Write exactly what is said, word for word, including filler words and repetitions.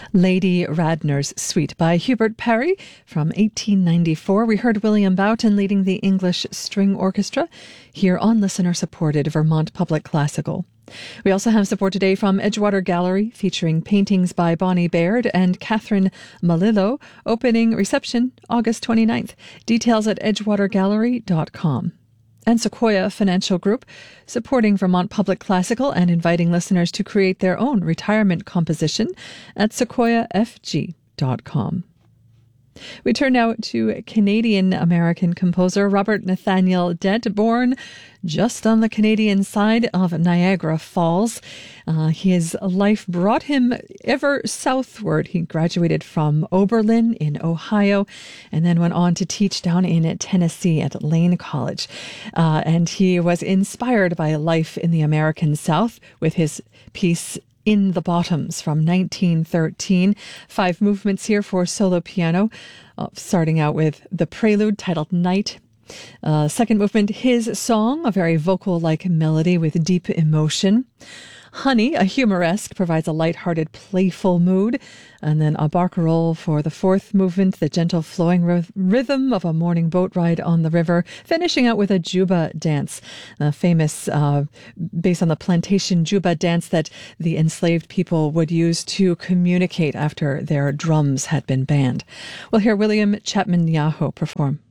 Lady Radnor's Suite by Hubert Parry from eighteen ninety-four. We heard William Boughton leading the English String Orchestra here on listener-supported Vermont Public Classical. We also have support today from Edgewater Gallery, featuring paintings by Bonnie Baird and Catherine Malillo. Opening reception August twenty-ninth. Details at edgewater gallery dot com. And Sequoia Financial Group, supporting Vermont Public Classical and inviting listeners to create their own retirement composition at sequoia f g dot com. We turn now to Canadian-American composer Robert Nathaniel Dent, born just on the Canadian side of Niagara Falls. Uh, his life brought him ever southward. He graduated from Oberlin in Ohio and then went on to teach down in Tennessee at Lane College. Uh, and he was inspired by life in the American South with his piece In the Bottoms from nineteen thirteen. Five movements here for solo piano, uh, starting out with the prelude titled Night. Uh, second movement, His Song, a very vocal-like melody with deep emotion. Honey, a humoresque, provides a light-hearted, playful mood. And then a barcarolle for the fourth movement, the gentle flowing r- rhythm of a morning boat ride on the river, finishing out with a juba dance, a famous, uh, based on the plantation juba dance that the enslaved people would use to communicate after their drums had been banned. We'll hear William Chapman Yaho perform.